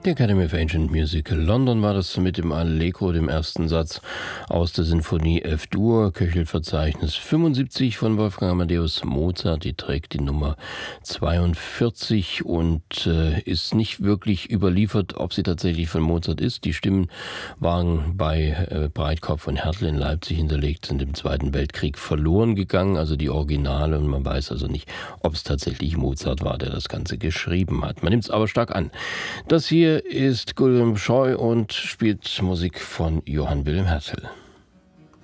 Die Academy of Ancient Music London war das mit dem Allegro, dem ersten Satz aus der Sinfonie F-Dur, Köchelverzeichnis 75 von Wolfgang Amadeus Mozart. Die trägt die Nummer 42 und ist nicht wirklich überliefert, ob sie tatsächlich von Mozart ist. Die Stimmen waren bei Breitkopf und Hertel in Leipzig hinterlegt, sind im Zweiten Weltkrieg verloren gegangen, also die Originale, und man weiß also nicht, ob es tatsächlich Mozart war, der das Ganze geschrieben hat. Man nimmt es aber stark an. Das hier ist Guillaume Scheu und spielt Musik von Johann Wilhelm Hertel.